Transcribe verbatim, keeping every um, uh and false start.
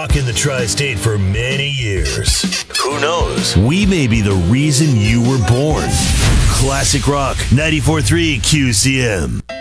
rocking the tri-state for many years. Who knows? We may be the reason you were born. Classic Rock ninety-four point three Q C M.